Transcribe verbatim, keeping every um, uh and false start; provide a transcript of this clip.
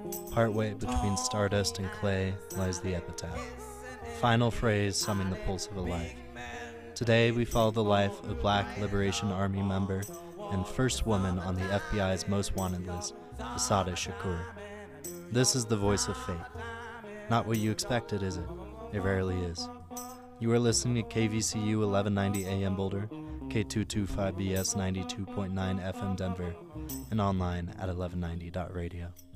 Partway between stardust and clay lies the epitaph. Final phrase summing the pulse of a life. Today we follow the life of Black Liberation Army member and first woman on the F B I's most wanted list, Assata Shakur. This is the voice of fate. Not what you expected, is it? It rarely is. You are listening to K V C U eleven ninety A M Boulder, K two twenty-five B S ninety-two point nine F M Denver, and online at eleven ninety dot radio.